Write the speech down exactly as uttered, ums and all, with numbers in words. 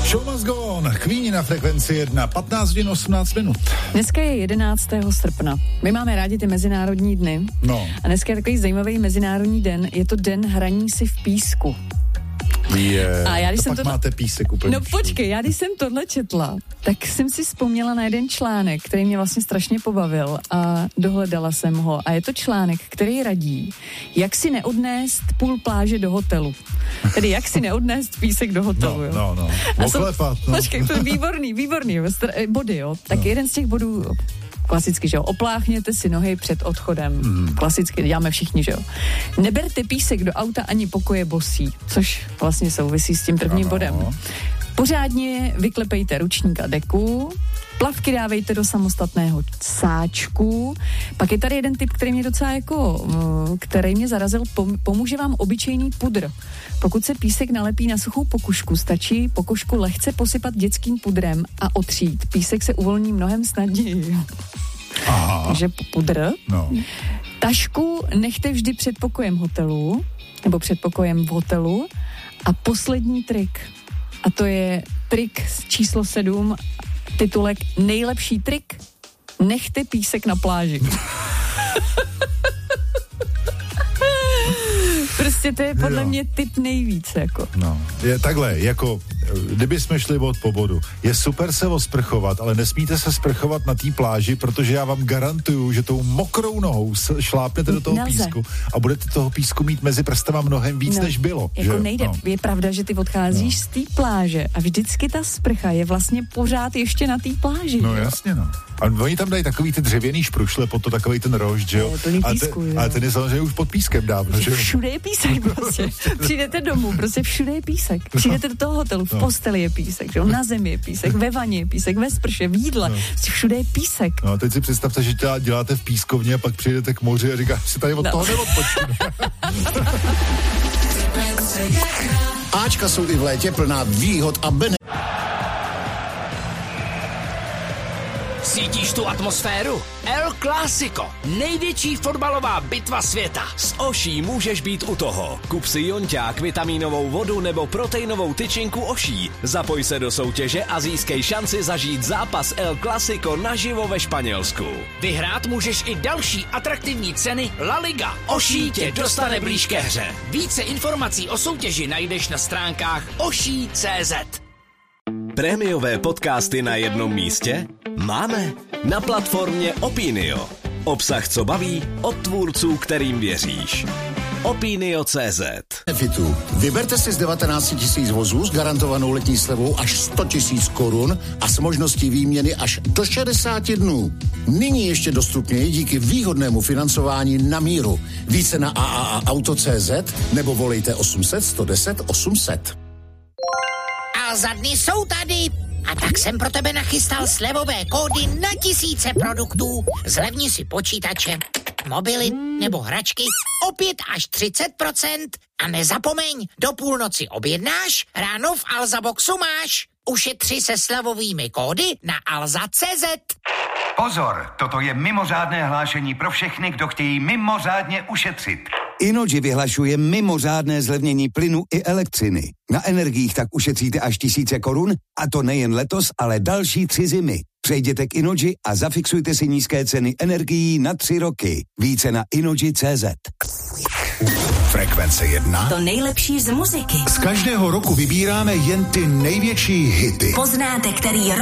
Show must go on. Queeni na frekvenci jedna, patnáct hodin osmnáct minut. Dneska je jedenáctého srpna. My máme rádi ty mezinárodní dny. No. A dneska je takový zajímavý mezinárodní den. Je to den hraní si v písku. Je, a já, když to jsem pak to... máte písek úplně. No počkej, já když jsem tohle četla, tak jsem si vzpomněla na jeden článek, který mě vlastně strašně pobavil a dohledala jsem ho. A je to článek, který radí, jak si neodnést půl pláže do hotelu. Tedy jak si neodnést písek do hotelu, no, jo. No, no, Oklepat, no. Počkej, to je výborný, výborný, jo, body, jo. Tak no. Jeden z těch bodů... Klasicky, že jo, opláchněte si nohy před odchodem. Mm. Klasicky, děláme všichni, že jo. Neberte písek do auta ani pokoje bosí, což vlastně souvisí s tím prvním ano. bodem. Pořádně vyklepejte ručník a deku, plavky dávejte do samostatného sáčku. Pak je tady jeden tip, který mě docela jako, který mě zarazil, pomůže vám obyčejný pudr. Pokud se písek nalepí na suchou pokožku, stačí pokožku lehce posypat dětským pudrem a otřít. Písek se uvolní mnohem snadněji. Aha. Takže pudr. No. Tašku nechte vždy před pokojem hotelu, nebo před pokojem v hotelu. A poslední trik. A to je trik číslo sedm, titulek nejlepší trik, nechte písek na pláži. Prostě to je podle jo. mě tip nejvíc, jako. No, je takhle, jako, kdyby jsme šli od po bodu, je super se osprchovat, ale nesmíte se sprchovat na té pláži, protože já vám garantuju, že tou mokrou nohou šlápnete do toho Nelze. písku a budete toho písku mít mezi prstama mnohem víc, no, než bylo. Jako že? nejde, no. Je pravda, že ty odcházíš no. z té pláže a vždycky ta sprcha je vlastně pořád ještě na té pláži. No jo? jasně, no. A oni tam dají takový ty dřevěný šprušle, pod to takový ten rošt, že jo? A písku, ten, ale ten je samozřejmě už pod pískem dávno, že jo? Všude je písek, prostě. Přijdete domů, prostě všude je písek. Přijdete do toho hotelu, v posteli je písek, že jo? Na zemi je písek, ve vaně je písek, ve sprše, v jídle, no. Všude je písek. No a teď si představte, že děláte v pískovně a pak přijdete k moři a říkáte si tady od no. toho neodpočinu. Áčka jsou i v létě plná výhod a benefitů. Cítíš tu atmosféru? El Clásico, největší fotbalová bitva světa. S Oší můžeš být u toho. Kup si jonťák, vitamínovou vodu nebo proteinovou tyčinku Oší. Zapoj se do soutěže a získej šanci zažít zápas El Clásico naživo ve Španělsku. Vyhrát můžeš i další atraktivní ceny La Liga. Oší tě dostane blíž ke hře. Více informací o soutěži najdeš na stránkách oší tečka cé zet. Prémiové podcasty na jednom místě? Máme na platformě Opinio. Obsah, co baví, od tvůrců, kterým věříš. Opinio tečka cé zet. Benefitu. Vyberte si z devatenáct tisíc vozů s garantovanou letní slevou až sto tisíc korun a s možností výměny až do šedesáti dnů. Nyní ještě dostupněji díky výhodnému financování na míru. Více na a a a auto tečka cé zet nebo volejte osm set, sto deset, osm set. A za dny jsou tady. A tak jsem pro tebe nachystal slevové kódy na tisíce produktů. Zlevni si počítače, mobily nebo hračky o pět až třicet procent. A nezapomeň, do půlnoci objednáš, ráno v Alza Boxu máš. Ušetři se slevovými kódy na alza tečka cé zet. Pozor, toto je mimořádné hlášení pro všechny, kdo chtějí mimořádně ušetřit. Innogy vyhlašuje mimořádné zlevnění plynu i elektřiny. Na energiích tak ušetříte až tisíce korun, a to nejen letos, ale další tři zimy. Přejděte k Innogy a zafixujte si nízké ceny energií na tři roky. Více na innogy tečka cé zet. Frekvence jedna. To nejlepší z muziky. Z každého roku vybíráme jen ty největší hity. Poznáte, který